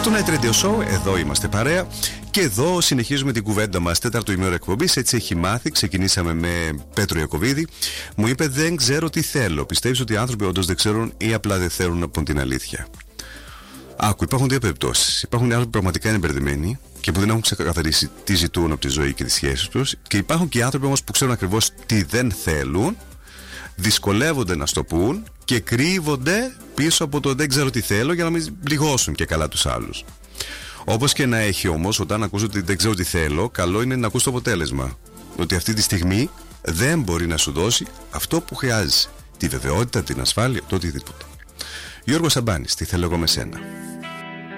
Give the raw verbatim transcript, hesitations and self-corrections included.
Το Night Radio Show, εδώ είμαστε παρέα. Και εδώ συνεχίζουμε την κουβέντα μας. Τέταρτο ημέρο εκπομπής, έτσι έχει μάθει. Ξεκινήσαμε με Πέτρο Ιακωβίδη. Μου είπε: δεν ξέρω τι θέλω. Πιστεύεις ότι οι άνθρωποι όντως δεν ξέρουν ή απλά δεν θέλουν από την αλήθεια? Άκου, υπάρχουν δύο περιπτώσεις. Υπάρχουν οι άνθρωποι που πραγματικά είναι μπερδεμένοι και που δεν έχουν ξεκαθαρίσει τι ζητούν από τη ζωή και τις σχέσεις τους. Και υπάρχουν και οι άνθρωποι όμως που ξέρουν ακριβώς τι δεν θέλουν, δυσκολεύονται να στο πούν και κρύβονται πίσω από το δεν ξέρω τι θέλω για να μην πληγώσουν και καλά τους άλλους. Όπως και να έχει όμως, όταν ακούς ότι δεν ξέρω τι θέλω, καλό είναι να ακούς το αποτέλεσμα. Ότι αυτή τη στιγμή δεν μπορεί να σου δώσει αυτό που χρειάζεσαι. Τη βεβαιότητα, την ασφάλεια, το οτιδήποτε. Γιώργος Σαμπάνης, τι θέλω εγώ με σένα.